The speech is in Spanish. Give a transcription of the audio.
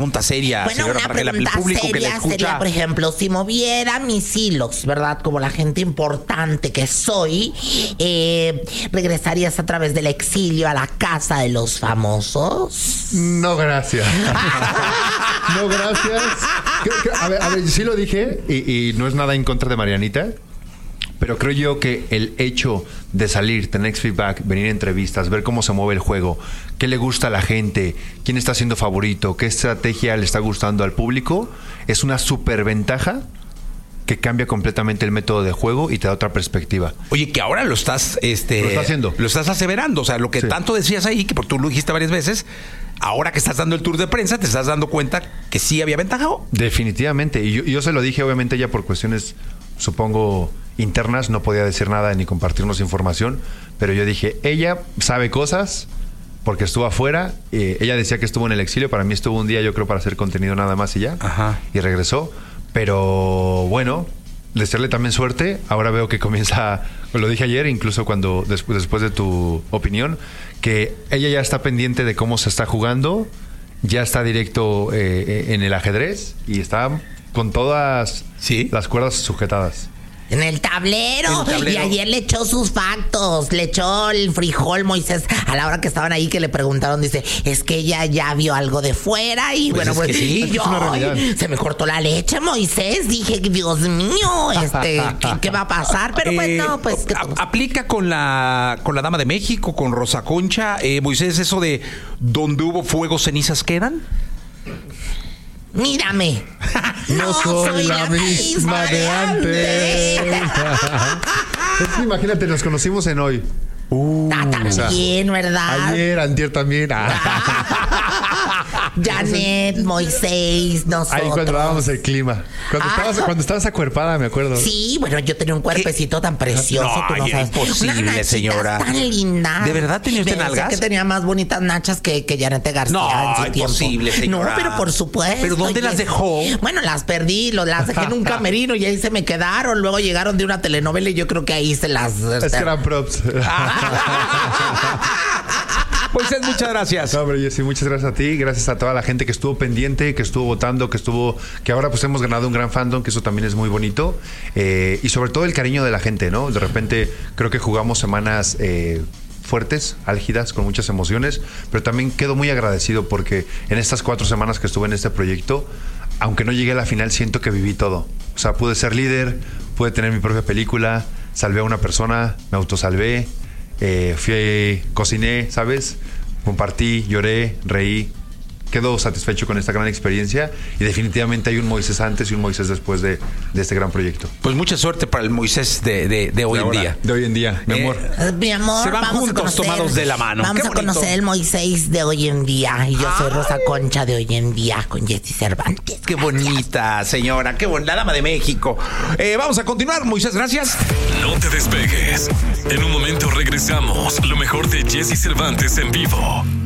Pregunta seria, Bueno, señora una Marcela, pregunta el público que la seria escucha. sería, por ejemplo, si moviera mis hilos, ¿verdad? Como la gente importante que soy, ¿regresarías a través del exilio a la casa de los famosos? No, gracias. No, gracias. A ver, sí lo dije y no es nada en contra de Marianita, pero creo yo que el hecho de salir, tener feedback, venir a entrevistas, ver cómo se mueve el juego, qué le gusta a la gente, quién está siendo favorito, qué estrategia le está gustando al público, es una superventaja que cambia completamente el método de juego y te da otra perspectiva. Oye, que ahora lo estás, Lo está haciendo. Lo estás aseverando. O sea, lo que Sí. tanto decías ahí, que tú lo dijiste varias veces, ahora que estás dando el tour de prensa, te estás dando cuenta que sí había ventaja. Definitivamente. Y yo se lo dije, obviamente, ella por cuestiones, supongo, internas, no podía decir nada ni compartirnos información, pero yo dije, ella sabe cosas porque estuvo afuera. Ella decía que estuvo en el exilio. Para mí estuvo un día, yo creo, para hacer contenido nada más y ya. Ajá. Y regresó. Pero bueno, desearle también suerte. Ahora veo que comienza, lo dije ayer, incluso cuando después de tu opinión, que ella ya está pendiente de cómo se está jugando, ya está directo en el ajedrez y está con todas las cuerdas sujetadas. En el tablero. En el tablero. Y ayer le echó sus factos, le echó el frijol Moisés a la hora que estaban ahí que le preguntaron, dice, es que ella ya vio algo de fuera y Pues bueno, es pues que sí, y yo, es una realidad. ay, se me cortó la leche, Moisés, dije, Dios mío, ¿qué va a pasar? Pero bueno, pues ¿qué vamos? Aplica con la dama de México, con Rosa Concha, Moisés, eso de donde hubo fuego, cenizas quedan. Mírame. No soy la misma de antes. Es que imagínate, nos conocimos en hoy. También, ¿verdad? Ayer, antier también. Janet, Moisés, nosotros. Ahí cuando dábamos el clima. Cuando estabas acuerpada, me acuerdo. Sí, bueno, yo tenía un cuerpecito tan precioso. No, tú no ay, sabes. imposible, Unas nachitas señora. tan lindas. ¿De verdad tenía usted Me decía nalgas? que tenía más bonitas nachas que Janet García No, en su tiempo. imposible, señora. No, pero por supuesto. ¿Pero dónde oye. las dejó? Bueno, las perdí, las dejé en un camerino y ahí se me quedaron. Luego llegaron de una telenovela y yo creo que ahí se las... Es que eran props. Moisés, muchas gracias. No, hombre, Jessy, muchas gracias a ti, gracias a toda la gente que estuvo pendiente, que estuvo votando, que ahora pues hemos ganado un gran fandom, que eso también es muy bonito, y sobre todo el cariño de la gente, ¿no? De repente creo que jugamos semanas fuertes, álgidas, con muchas emociones, pero también quedo muy agradecido porque en estas 4 semanas que estuve en este proyecto, aunque no llegué a la final, siento que viví todo. O sea, pude ser líder, pude tener mi propia película, salvé a una persona, me autosalvé, cociné, ¿sabes? Compartí, lloré, reí. Quedo satisfecho con esta gran experiencia y definitivamente hay un Moisés antes y un Moisés después de este gran proyecto. Pues mucha suerte para el Moisés de hoy en día. De hoy en día, mi amor. Mi amor, Se van vamos juntos a conocer, tomados de la mano. Vamos Qué a bonito. conocer el Moisés de hoy en día. Y yo soy Rosa Concha de hoy en día con Jessy Cervantes. Qué bonita, señora. Qué bonita. La dama de México. Vamos a continuar, Moisés, gracias. No te despegues. En un momento regresamos. Lo mejor de Jessy Cervantes en vivo.